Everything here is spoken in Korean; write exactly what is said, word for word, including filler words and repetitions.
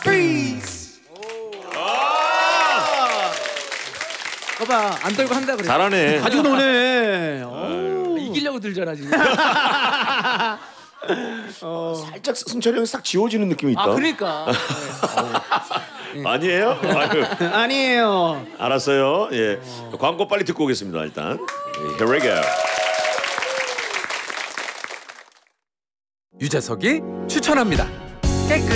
freeze. 아! 봐봐, 안 떨고 한다 그래. 잘하네. 가지고 노네. 이기려고 들잖아 지금. 어... 살짝 승철이 형이 싹 지워지는 느낌이 있다. 아 그러니까. 아니에요? 아유. 아니에요. 알았어요. 예, 어... 광고 빨리 듣고 오겠습니다. 일단 Here we go. 유재석이 추천합니다.